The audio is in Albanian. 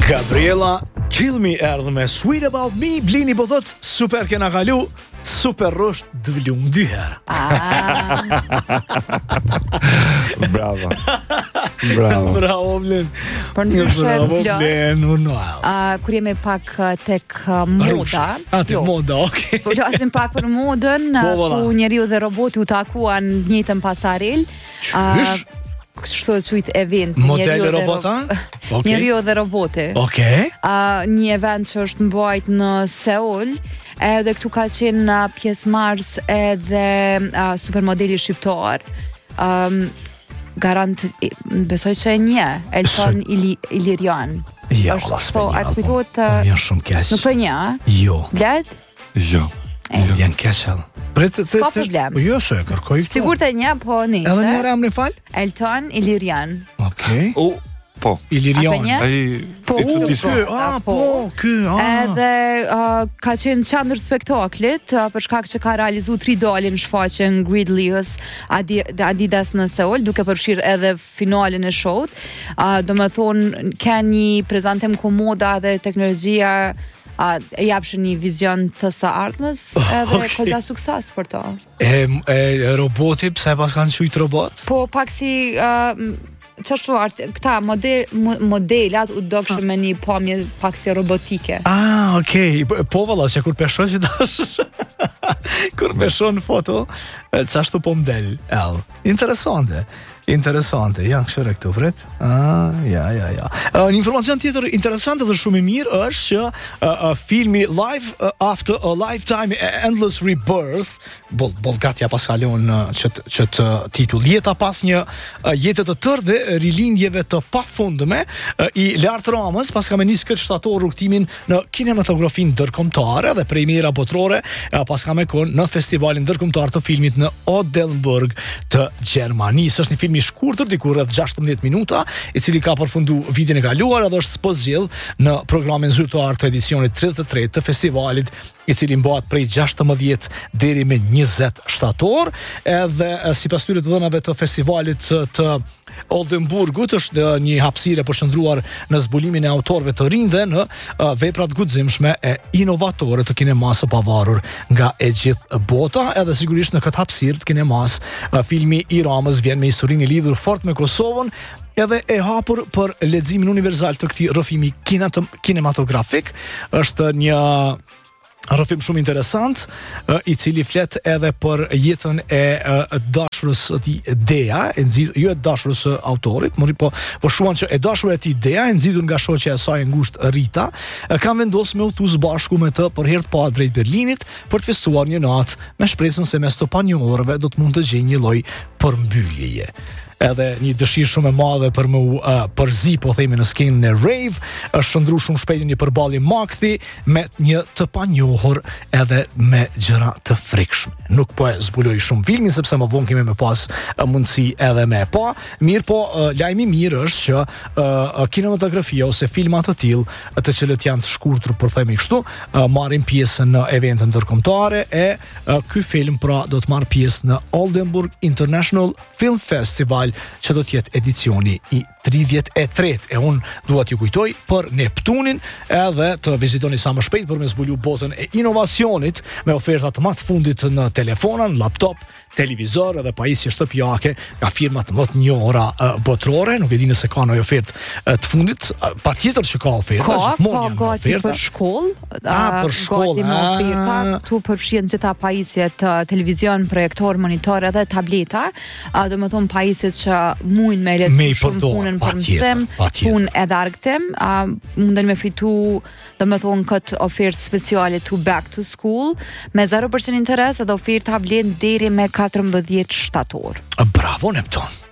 Gabriela Kill Me erdhë me Sweet About Me. Blini po thot super kena kalu, super rosht dëvlum 2 herë. Bravo. Bravo. Bravo Blen. Por ndryshe Bravo Blen, kur jemi pak tek moda. Tek moda, okay. Po flasim pak për modën, ku njeriu dhe roboti u takuan në njëjtën pasarel. Kështu e quajt event Modeli robota? Njeriu dhe roboti. Okej. Një event që është mbajt në Seul, edhe këtu ka qenë pjesëmarrës edhe supermodeli shqiptar. Garant besoj që e një Elton Ilirian. Jo, po a kujtohet? Mirë shumë keq. Nuk po një? Jo. Blet? Jo. Janë keq. Ka problem. Jo, se kërkoj. Sigurt e një, po një. Edhe një emrin fal? Elton Ilirian. Okej. Po. Ilirian. Ai ky. Edhe ka qenë qendër spektaklit për shkak që ka realizu 3 dalje në shfaqjen Gridlius Adidas në Seul, duke përfshirë edhe finalen e showt. Domethënë ka një prezantim ku moda dhe teknologjia e japshin një vizion të së ardhmës edhe kogja sukses për to. Roboti, pse pas kanë qujt robot? Po pak si këta modelat u dokshin me një pamje pak si robotike. Okej. Po valla, që kur peshon që dash kur peshon foto, çashtu po mdel. Interesante, janë këshire këtu, fret? Ja. Një informacion tjetër interesante dhe shumë i mirë është që filmi Life After a Lifetime Endless Rebirth, Bolgatja pas kalon qëtë titull, jeta pas një jetë të tërë dhe rilindjeve të pafundme, i lartë Ramës, pas ka me njësë këtë shtator rrugtimin në kinematografin ndërkombëtare dhe premiera botërore, pas ka me konë në festivalin ndërkombëtar të filmit në Odenburg të Gjermanisë. Është një film i shkurtër, diku rreth 16 minuta, i cili ka përfundu vitin e kaluar edhe është zgjidhur në programin zyrtar të edicionit 33 të festivalit, i cili mbahet prej 16 deri me 20 shtator, edhe sipas tyre të dhënave të festivalit të Oldenburgut është një hapësirë e përqendruar në zbulimin e autorëve të rinj dhe në veprat guximshme e inovatore të kinemasë së pavarur nga e gjithë bota, edhe sigurisht në këtë hapësirë të kinemas filmi i Ramës vjen me historinë e lidhur fort me Kosovën, edhe e hapur për leximin universal të këtij rrëfimi kinematografik. Është një rrëfim shumë interesant, i cili flet edhe për jetën e dashurës së tij Dea, jo e dashurës së autorit, po shuan që e dashura e tij Dea, e nxitur nga shoqja e saj e ngushtë Rita, kanë vendosur me udhëtu së bashku me të për herë të parë drejt Berlinit për të festuar një natë me shpresën se mes të panjohurëve do të mund të gjejë një lloj përmbyljeje. Edhe një dëshirë shumë e madhe për më përzi, po themi, në skenën e rave, është shndru shumë shpejt një përballje makthi me një të panjohur edhe me gjëra të frikshme. Nuk po e zbuloj shumë filmin sepse më vonë kemi me pas mundësi edhe me pa. Mirë po, lajmi mirë është që kinematografia ose filma të tillë, të cilët janë të shkurtër, për themi kështu, marrin pjesë në evente ndërkombëtare e ky film pra do të marrë pjesë në Oldenburg International Film Festival, që do t'jetë edicioni i 33. E unë dua t'ju kujtoj për Neptunin edhe të vizitoni sa më shpejt për me zbulu botën e inovacionit me ofertat më të fundit në telefona, në laptop, televizor edhe pajisje shtëpiake nga firmat më të njohura botërore. Nuk e di nëse ka ndonjë ofertë të fundit, patjetër që ka oferta, ka gati për shkollë, për shkollë, tu përfshihen gjitha pajisjet televizion, projektor, monitor edhe tableta, domethënë pajisjet që mundin me letë shumë punën për mësim, punë edhe argëtim, munden me fitu domethënë këtë ofertë speciale to back to school me 0% interes edhe oferta vlen deri me 14 shtator. Bravo Neptun.